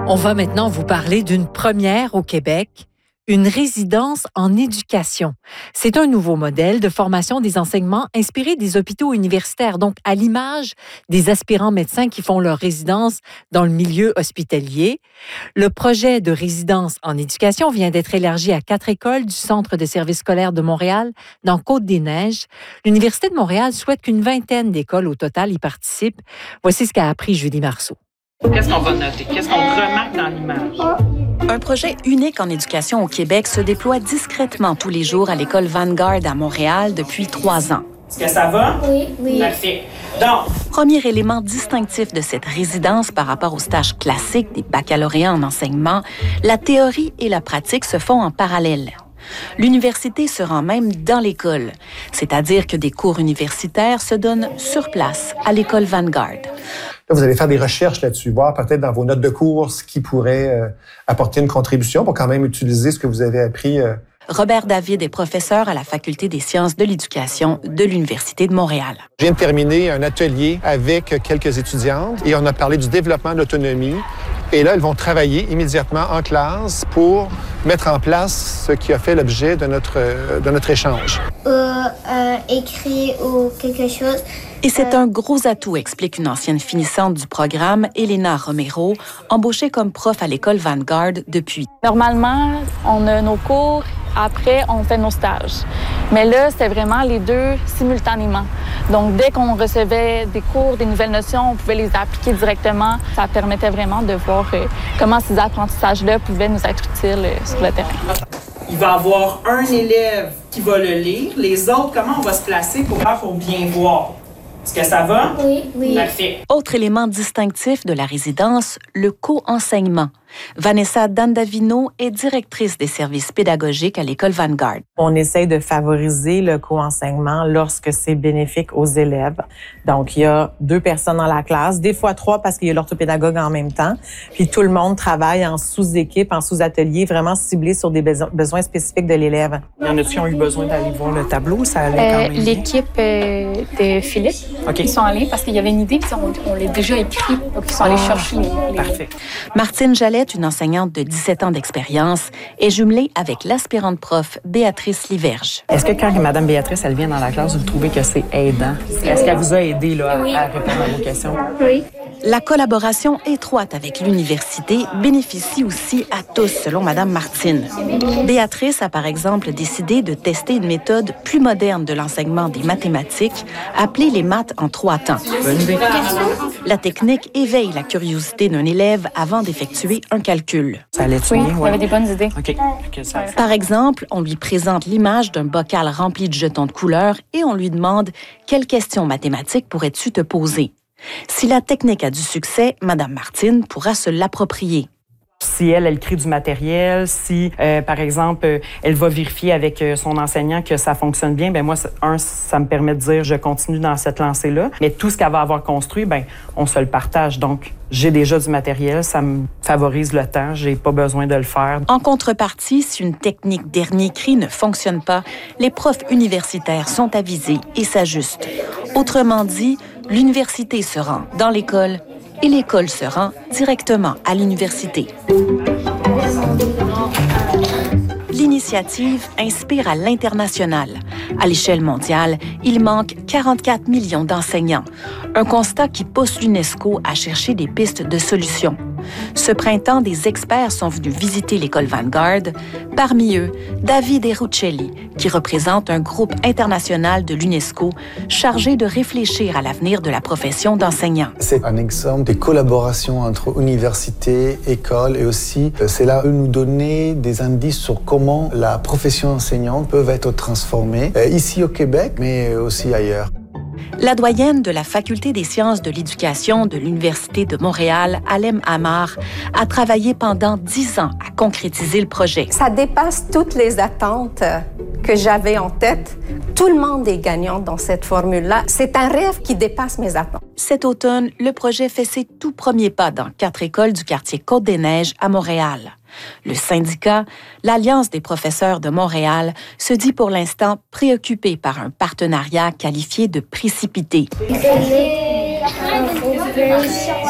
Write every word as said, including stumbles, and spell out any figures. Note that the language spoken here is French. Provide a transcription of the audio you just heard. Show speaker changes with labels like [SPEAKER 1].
[SPEAKER 1] On va maintenant vous parler d'une première au Québec, une résidence en éducation. C'est un nouveau modèle de formation des enseignements inspiré des hôpitaux universitaires, donc à l'image des aspirants médecins qui font leur résidence dans le milieu hospitalier. Le projet de résidence en éducation vient d'être élargi à quatre écoles du Centre de services scolaires de Montréal, dans Côte-des-Neiges. L'Université de Montréal souhaite qu'une vingtaine d'écoles au total y participent. Voici ce qu'a appris Julie Marceau.
[SPEAKER 2] Qu'est-ce qu'on va noter? Qu'est-ce qu'on remarque dans l'image?
[SPEAKER 3] Un projet unique en éducation au Québec se déploie discrètement tous les jours à l'école Vanguard à Montréal depuis trois ans.
[SPEAKER 2] Est-ce que ça va?
[SPEAKER 4] Oui, oui.
[SPEAKER 2] Parfait. Donc,
[SPEAKER 3] Premier élément distinctif de cette résidence par rapport aux stages classiques des baccalauréats en enseignement, la théorie et la pratique se font en parallèle. L'université se rend même dans l'école, c'est-à-dire que des cours universitaires se donnent sur place à l'école Vanguard.
[SPEAKER 5] Là, vous allez faire des recherches là-dessus, voir peut-être dans vos notes de cours ce qui pourrait euh, apporter une contribution pour quand même utiliser ce que vous avez appris. Euh.
[SPEAKER 3] Robert David est professeur à la Faculté des sciences de l'éducation de l'Université de Montréal.
[SPEAKER 5] Je viens de terminer un atelier avec quelques étudiantes et on a parlé du développement de l'autonomie. Et là, elles vont travailler immédiatement en classe pour mettre en place ce qui a fait l'objet de notre, de notre échange.
[SPEAKER 4] Euh, euh, écrire ou quelque chose.
[SPEAKER 3] Et c'est un gros atout, explique une ancienne finissante du programme, Elena Romero, embauchée comme prof à l'école Vanguard depuis.
[SPEAKER 6] Normalement, on a nos cours, après, on fait nos stages. Mais là, c'était vraiment les deux simultanément. Donc, dès qu'on recevait des cours, des nouvelles notions, on pouvait les appliquer directement. Ça permettait vraiment de voir euh, comment ces apprentissages-là pouvaient nous être utiles euh, sur le terrain.
[SPEAKER 2] il va y avoir un élève qui va le lire. Les autres, comment on va se placer pour, pour bien voir? Est-ce que ça va?
[SPEAKER 4] Oui, oui.
[SPEAKER 2] Parfait.
[SPEAKER 3] Autre élément distinctif de la résidence, le co-enseignement. Vanessa Dandavino est directrice des services pédagogiques à l'école Vanguard.
[SPEAKER 7] On essaie de favoriser le co-enseignement lorsque c'est bénéfique aux élèves. Donc, il y a deux personnes dans la classe, des fois trois parce qu'il y a l'orthopédagogue en même temps. Puis tout le monde travaille en sous-équipe, en sous-atelier, vraiment ciblé sur des beso- besoins spécifiques de l'élève.
[SPEAKER 2] Y en a-tu qui ont eu besoin d'aller voir le tableau? Ça allait quand
[SPEAKER 6] Euh,
[SPEAKER 2] même bien?
[SPEAKER 6] L'équipe euh, de Philippe,
[SPEAKER 2] OK.
[SPEAKER 6] ils sont allés parce qu'il y avait une idée, puis on, on l'a déjà écrit. Donc, ils sont allés chercher les, les...
[SPEAKER 2] Parfait.
[SPEAKER 3] Martine Jalette, une enseignante de dix-sept ans d'expérience, est jumelée avec l'aspirante prof Béatrice Liverge.
[SPEAKER 8] Est-ce que quand Mme Béatrice, elle vient dans la classe, vous trouvez que c'est aidant? Est-ce qu'elle vous a aidé là, à, à répondre à vos questions?
[SPEAKER 4] Oui.
[SPEAKER 3] La collaboration étroite avec l'université bénéficie aussi à tous, selon Mme Martine. Béatrice a par exemple décidé de tester une méthode plus moderne de l'enseignement des mathématiques, appelée les maths en trois temps.
[SPEAKER 8] Bonne idée.
[SPEAKER 3] La technique éveille la curiosité d'un élève avant d'effectuer un calcul.
[SPEAKER 8] Ça allait-tu
[SPEAKER 6] Oui,
[SPEAKER 8] bien?
[SPEAKER 6] il y
[SPEAKER 8] Ouais.
[SPEAKER 6] avait des bonnes idées.
[SPEAKER 8] OK. OK, ça...
[SPEAKER 3] Par exemple, on lui présente l'image d'un bocal rempli de jetons de couleurs et on lui demande « Quelle question mathématique pourrais-tu te poser ?» Si la technique a du succès, Mme Martine pourra se l'approprier.
[SPEAKER 8] Si elle, elle crée du matériel, si, euh, par exemple, euh, elle va vérifier avec euh, son enseignant que ça fonctionne bien, ben moi, ça- un, ça me permet de dire je continue dans cette lancée-là. Mais tout ce qu'elle va avoir construit, ben on se le partage. Donc, j'ai déjà du matériel, ça me favorise le temps, j'ai pas besoin de le faire.
[SPEAKER 3] En contrepartie, si une technique dernier cri ne fonctionne pas, les profs universitaires sont avisés et s'ajustent. Autrement dit, l'université se rend dans l'école et l'école se rend directement à l'université. L'initiative inspire à l'international. À l'échelle mondiale, il manque quarante-quatre millions d'enseignants. Un constat qui pousse l'UNESCO à chercher des pistes de solutions. Ce printemps, des experts sont venus visiter l'école Vanguard. Parmi eux, David Erucelli, qui représente un groupe international de l'UNESCO chargé de réfléchir à l'avenir de la profession d'enseignant.
[SPEAKER 9] C'est un exemple de collaboration entre universités, écoles et aussi, euh, c'est là où nous donner des indices sur comment la profession enseignante peut être transformée, euh, ici au Québec, mais aussi ailleurs.
[SPEAKER 3] La doyenne de la Faculté des sciences de l'éducation de l'Université de Montréal, Alem Amar, a travaillé pendant dix ans à concrétiser le projet.
[SPEAKER 10] Ça dépasse toutes les attentes que j'avais en tête. Tout le monde est gagnant dans cette formule-là. C'est un rêve qui dépasse mes attentes.
[SPEAKER 3] Cet automne, le projet fait ses tout premiers pas dans quatre écoles du quartier Côte-des-Neiges à Montréal. Le syndicat, l'Alliance des professeurs de Montréal, se dit pour l'instant préoccupé par un partenariat qualifié de précipité.